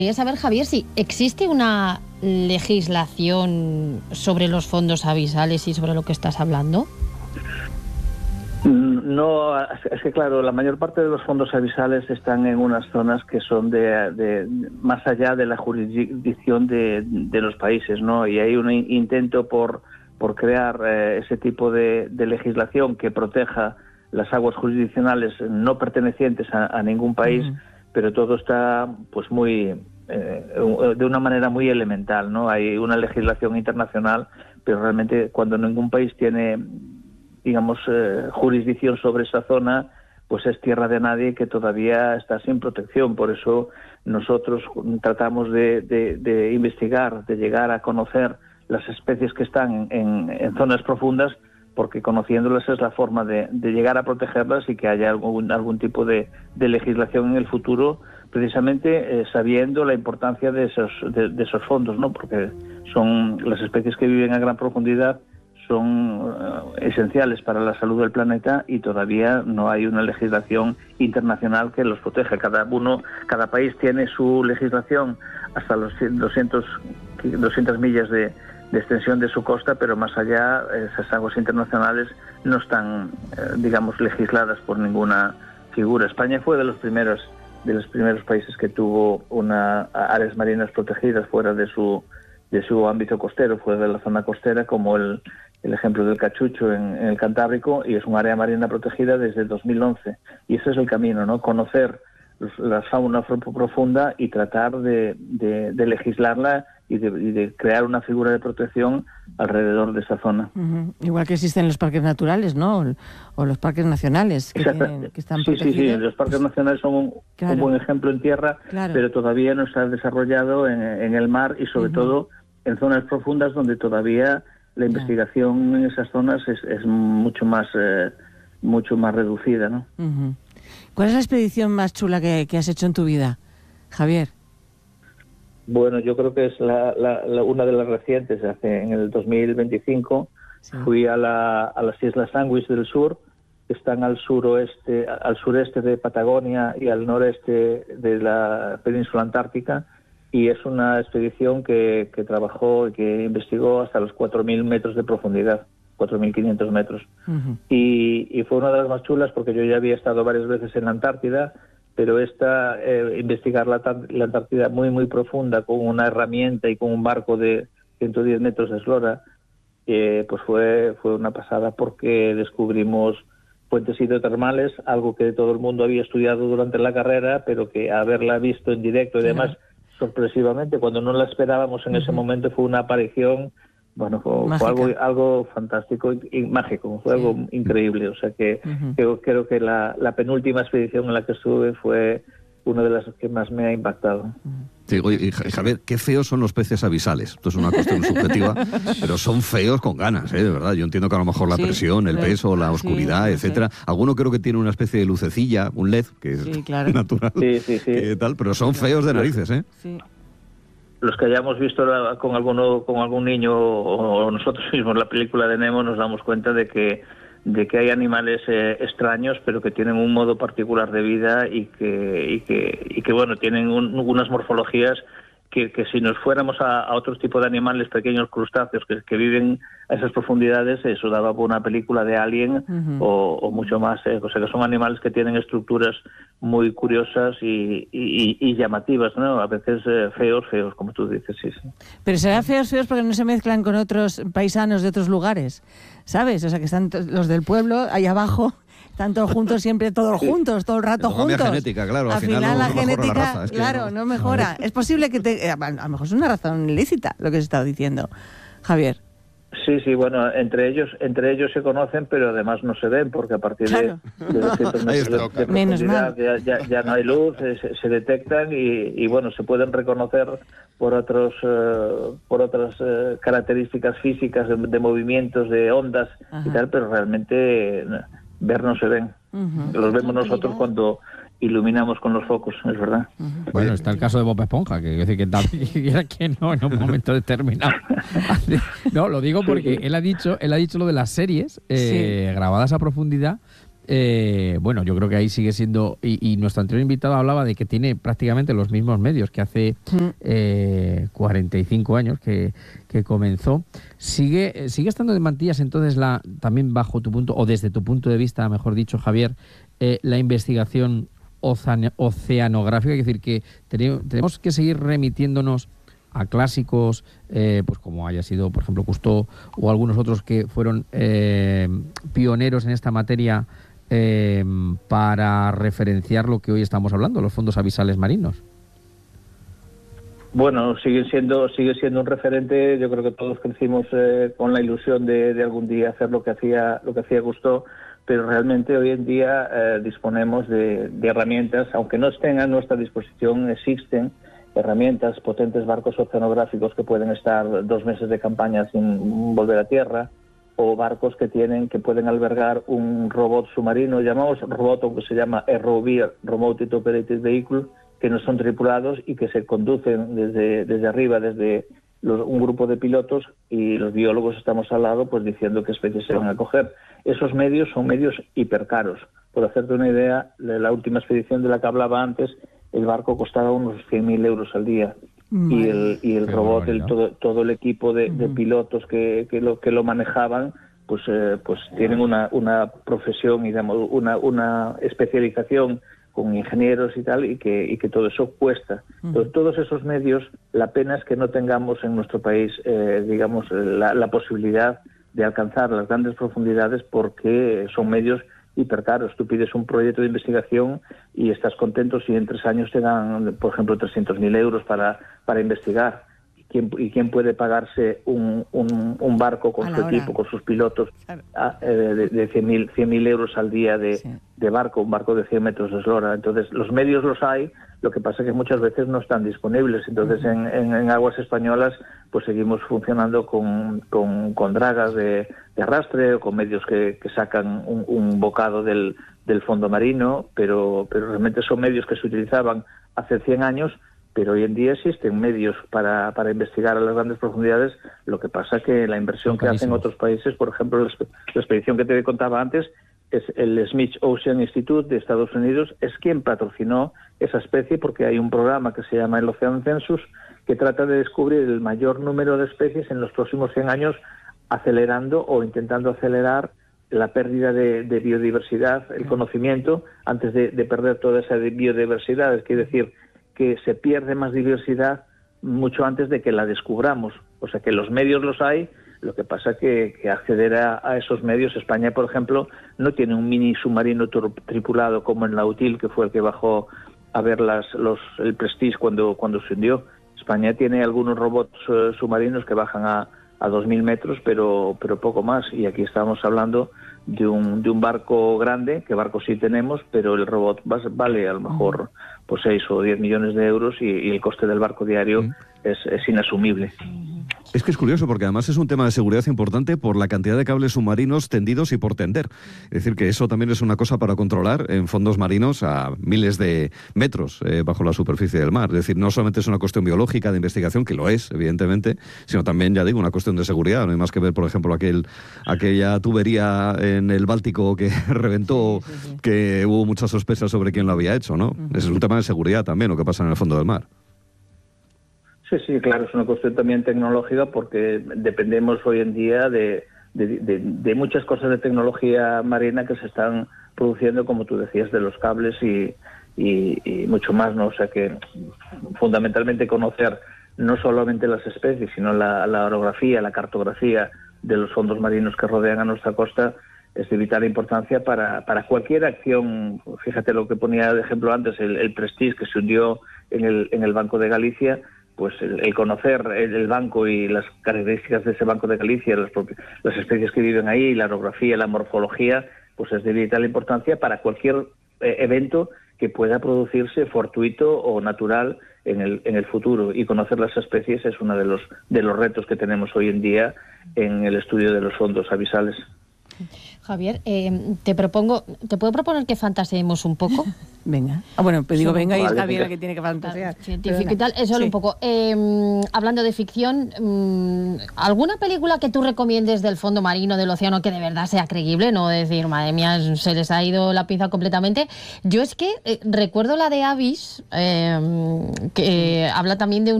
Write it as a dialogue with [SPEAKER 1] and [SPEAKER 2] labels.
[SPEAKER 1] Quería saber, Javier, si existe una legislación sobre los fondos abisales y sobre lo que estás hablando.
[SPEAKER 2] No, es que claro, la mayor parte de los fondos abisales están en unas zonas que son de más allá de la jurisdicción de los países, ¿no? Y hay un intento por crear ese tipo de legislación que proteja las aguas jurisdiccionales no pertenecientes a ningún país, pero todo está pues muy de una manera muy elemental, ¿no? Hay una legislación internacional, pero realmente cuando ningún país tiene, digamos, jurisdicción sobre esa zona, pues es tierra de nadie que todavía está sin protección. Por eso nosotros tratamos de investigar, de llegar a conocer las especies que están en zonas profundas, porque conociéndolas es la forma de llegar a protegerlas y que haya algún tipo de legislación en el futuro, precisamente sabiendo la importancia de esos fondos, ¿no? Porque son las especies que viven a gran profundidad, son esenciales para la salud del planeta y todavía no hay una legislación internacional que los proteja. Cada país tiene su legislación hasta los 200 millas de extensión de su costa, pero más allá esas aguas internacionales no están, digamos, legisladas por ninguna figura. España fue de los primeros países que tuvo áreas marinas protegidas fuera de su ámbito costero, fuera de la zona costera, como el ejemplo del Cachucho en el Cantábrico, y es un área marina protegida desde el 2011. Y ese es el camino, ¿no? Conocer la fauna profunda y tratar de legislarla y de crear una figura de protección alrededor de esa zona.
[SPEAKER 3] Igual que existen los parques naturales, ¿no? O los parques nacionales que están protegidos.
[SPEAKER 2] Sí, los parques nacionales son un buen ejemplo en tierra, pero todavía no está desarrollado en el mar y sobre todo en zonas profundas donde todavía la investigación en esas zonas es mucho más reducida, ¿no?
[SPEAKER 3] ¿Cuál es la expedición más chula que has hecho en tu vida, Javier?
[SPEAKER 2] Bueno, yo creo que es una de las recientes, en el 2025. Sí. Fui a las Islas Sandwich del Sur, que están al sureste de Patagonia y al noreste de la península antártica, y es una expedición que trabajó y que investigó hasta los 4.000 metros de profundidad, 4.500 metros. Y fue una de las más chulas porque yo ya había estado varias veces en la Antártida, pero investigar la Antártida muy, muy profunda con una herramienta y con un barco de 110 metros de eslora, pues fue una pasada porque descubrimos fuentes hidrotermales, algo que todo el mundo había estudiado durante la carrera, pero que haberla visto en directo y demás, sorpresivamente, cuando no la esperábamos en ese momento, fue una aparición. Bueno, fue algo fantástico y mágico, fue algo increíble. O sea que creo que la penúltima expedición en la que estuve fue una de las que más me ha impactado.
[SPEAKER 4] Sí, y Javier, qué feos son los peces abisales. Esto es una cuestión subjetiva, pero son feos con ganas, de verdad. Yo entiendo que a lo mejor la presión, el peso, la oscuridad, etcétera. Alguno creo que tiene una especie de lucecilla, un LED, que es natural, que tal, pero son feos de narices, ¿eh? Sí.
[SPEAKER 2] Los que hayamos visto con algún niño o nosotros mismos la película de Nemo, nos damos cuenta de que hay animales extraños, pero que tienen un modo particular de vida y que bueno, tienen unas morfologías que si nos fuéramos a otros tipos de animales, pequeños crustáceos que viven a esas profundidades, eso daba por una película de Alien o mucho más. O sea que son animales que tienen estructuras muy curiosas y llamativas, ¿no? A veces feos, como tú dices, sí.
[SPEAKER 3] Pero serán feos porque no se mezclan con otros paisanos de otros lugares, ¿sabes? O sea que están los del pueblo ahí abajo. Están todos juntos, siempre todos juntos, todo el rato juntos.
[SPEAKER 4] La genética, claro.
[SPEAKER 3] Al final la genética,
[SPEAKER 4] la raza,
[SPEAKER 3] claro, no mejora. Es posible que a lo mejor es una razón ilícita lo que se está diciendo, Javier.
[SPEAKER 2] Sí, bueno, entre ellos se conocen, pero además no se ven, porque a partir de 200 metros de profundidad ya no hay luz, se detectan y bueno, se pueden reconocer por otras características físicas de movimientos, de ondas y tal, pero realmente ver no se ven. Los vemos nosotros cuando iluminamos con los focos, es verdad.
[SPEAKER 5] Bueno, está el caso de Bob Esponja, que quiera que no en un momento determinado. No, lo digo porque él ha dicho lo de las series grabadas a profundidad, bueno, yo creo que ahí sigue siendo, y nuestro anterior invitado hablaba de que tiene prácticamente los mismos medios que hace 45 años que comenzó. ¿Sigue estando de mantillas entonces también bajo tu punto, o desde tu punto de vista, mejor dicho, Javier, la investigación oceanográfica? Es decir, que tenemos que seguir remitiéndonos a clásicos, pues como haya sido, por ejemplo, Cousteau o algunos otros que fueron pioneros en esta materia, para referenciar lo que hoy estamos hablando, los fondos abisales marinos.
[SPEAKER 2] Bueno, sigue siendo un referente. Yo creo que todos crecimos con la ilusión de algún día hacer lo que hacía Cousteau, pero realmente hoy en día disponemos de herramientas, aunque no estén a nuestra disposición, existen herramientas, potentes barcos oceanográficos que pueden estar 2 meses de campaña sin volver a tierra, o barcos que pueden albergar un robot submarino, llamamos robot, aunque se llama ROV, Remote Operated Vehicle, que no son tripulados y que se conducen desde arriba, desde un grupo de pilotos, y los biólogos estamos al lado pues diciendo qué especies se van a coger. Esos medios son medios hipercaros. Por hacerte una idea, la última expedición de la que hablaba antes, el barco costaba unos 100.000 euros al día. Y el robot, todo el equipo de pilotos que lo manejaban, pues tienen una profesión, digamos, una especialización con ingenieros y tal, y que todo eso cuesta. Entonces, todos esos medios, la pena es que no tengamos en nuestro país, digamos, la posibilidad de alcanzar las grandes profundidades, porque son medios hipercaros. Tú pides un proyecto de investigación y estás contento si en 3 años te dan, por ejemplo, 300.000 euros para investigar. ¿Y quién puede pagarse un barco con su equipo, con sus pilotos, de 100.000 euros al día de barco, un barco de 100 metros de eslora? Entonces, los medios los hay, lo que pasa es que muchas veces no están disponibles. Entonces, en aguas españolas, pues seguimos funcionando con dragas de arrastre, o con medios que sacan un bocado del fondo marino, pero realmente son medios que se utilizaban hace 100 años, pero hoy en día existen medios para investigar a las grandes profundidades. Lo que pasa es que la inversión que hacen otros países, por ejemplo, la expedición que te contaba antes, es el Smith Ocean Institute de Estados Unidos, es quien patrocinó esa especie, porque hay un programa que se llama el Ocean Census, que trata de descubrir el mayor número de especies en los próximos 100 años, acelerando o intentando acelerar la pérdida de biodiversidad, el conocimiento, antes de perder toda esa biodiversidad. Es decir, que se pierde más diversidad mucho antes de que la descubramos. O sea, que los medios los hay, lo que pasa que acceder a esos medios, España, por ejemplo, no tiene un mini submarino tripulado como el Nautil, que fue el que bajó a ver el Prestige cuando se hundió. España tiene algunos robots submarinos que bajan a 2.000 metros, pero poco más. Y aquí estamos hablando de un barco grande, que barco sí tenemos, pero el robot vale a lo mejor pues 6 o 10 millones de euros, y el coste del barco diario es inasumible.
[SPEAKER 4] Es que es curioso, porque además es un tema de seguridad importante por la cantidad de cables submarinos tendidos y por tender. Es decir, que eso también es una cosa para controlar en fondos marinos a miles de metros bajo la superficie del mar. Es decir, no solamente es una cuestión biológica de investigación, que lo es, evidentemente, sino también, ya digo, una cuestión de seguridad. No hay más que ver, por ejemplo, aquella tubería en el Báltico que reventó, que hubo muchas sospechas sobre quién lo había hecho, ¿no? Es un tema de seguridad también, lo que pasa en el fondo del mar.
[SPEAKER 2] Sí, claro, es una cuestión también tecnológica, porque dependemos hoy en día de muchas cosas de tecnología marina que se están produciendo, como tú decías, de los cables y mucho más, ¿no? O sea que fundamentalmente conocer no solamente las especies, sino la orografía, la cartografía de los fondos marinos que rodean a nuestra costa es de vital importancia para cualquier acción. Fíjate lo que ponía de ejemplo antes, el Prestige, que se hundió en el Banco de Galicia. Pues el conocer el banco y las características de ese Banco de Galicia, las especies que viven ahí, la orografía, la morfología, pues es de vital importancia para cualquier evento que pueda producirse fortuito o natural en el futuro. Y conocer las especies es uno de los retos que tenemos hoy en día en el estudio de los fondos abisales.
[SPEAKER 1] Javier, ¿te puedo proponer que fantaseemos un poco?
[SPEAKER 3] Venga. Bueno, pues digo, venga, y es
[SPEAKER 2] Vale,
[SPEAKER 3] Javier la
[SPEAKER 2] venga.
[SPEAKER 3] que tiene que fantasear.
[SPEAKER 1] Científico y tal, eso
[SPEAKER 3] Sí.
[SPEAKER 1] un poco. Hablando de ficción, ¿alguna película que tú recomiendes del fondo marino, del océano, que de verdad sea creíble? No decir, madre mía, se les ha ido la pinza completamente. Yo es que recuerdo la de Abyss, que habla también de